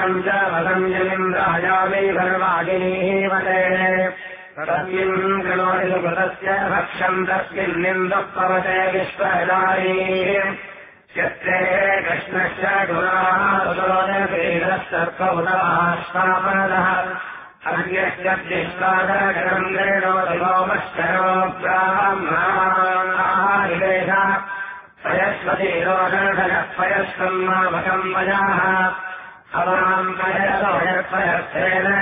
च वदञ्जलिन्द्रायामि सर्वागिनीवते तस्मिन् कृणोति सुकृतस्य भक्ष्यम् तस्मिन्निन्दः पवते विश्वदारी यत्ते कृष्णश्च गुणाः अन्यश्च दिष्टादगणम् गृणो दिवोमश्चरो ब्राह्मणाः पयस्वतीरोदनः पयस्वन्मामकम् वजाः अवाम् पयसो यत्पयस्तेन